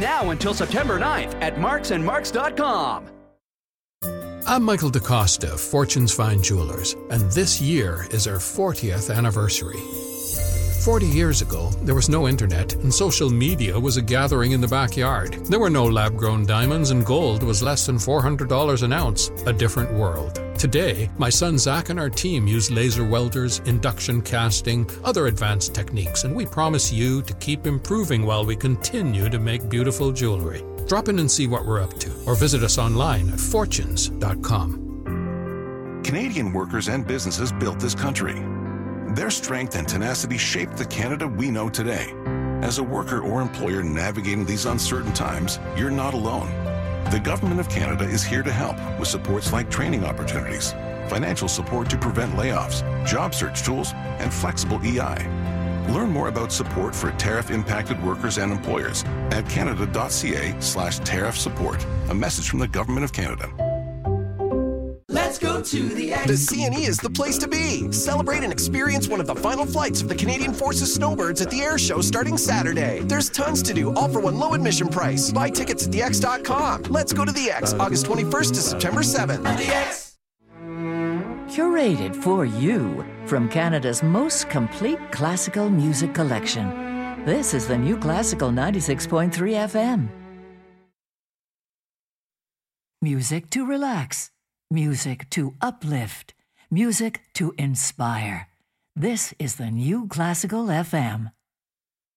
now until September 9th at marksandmarks.com. I'm Michael DaCosta of Fortune's Fine Jewelers, and this year is our 40th anniversary. 40 years ago, there was no internet, and social media was a gathering in the backyard. There were no lab-grown diamonds, and gold was less than $400 an ounce. A different world. Today, my son Zach and our team use laser welders, induction casting, other advanced techniques, and we promise you to keep improving while we continue to make beautiful jewelry. Drop in and see what we're up to, or visit us online at fortunes.com. Canadian workers and businesses built this country. Their strength and tenacity shaped the Canada we know today. As a worker or employer navigating these uncertain times, you're not alone. The Government of Canada is here to help with supports like training opportunities, financial support to prevent layoffs, job search tools, and flexible EI. Learn more about support for tariff-impacted workers and employers at canada.ca/tariff support. A message from the Government of Canada. Let's go to the X. The CNE is the place to be. Celebrate and experience one of the final flights of the Canadian Forces Snowbirds at the air show starting Saturday. There's tons to do, all for one low admission price. Buy tickets at thex.com. Let's go to the X, August 21st to September 7th. The X. Curated for you from Canada's most complete classical music collection. This is the New Classical 96.3 FM. Music to relax. Music to uplift. Music to inspire. This is the New Classical FM.